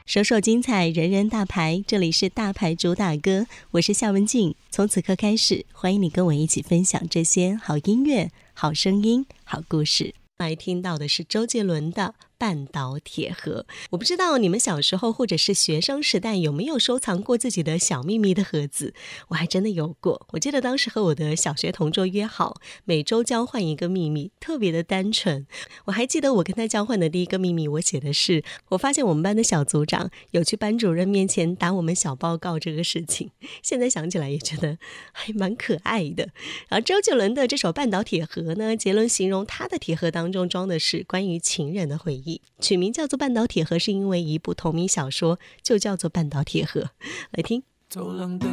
首首精彩，人人大牌，这里是大牌主打歌，我是夏文静。从此刻开始，欢迎你跟我一起分享这些好音乐、好声音、好故事。来听到的是周杰伦的半岛铁盒。我不知道你们小时候或者是学生时代有没有收藏过自己的小秘密的盒子，我还真的有过。我记得当时和我的小学同桌约好每周交换一个秘密，特别的单纯。我还记得我跟他交换的第一个秘密，我写的是我发现我们班的小组长有去班主任面前打我们小报告这个事情，现在想起来也觉得还蛮可爱的。而周杰伦的这首半岛铁盒呢，杰伦形容他的铁盒当中装的是关于情人的回忆，取名叫做半岛铁盒是因为一部同名小说就叫做半岛铁盒。来听。 走廊灯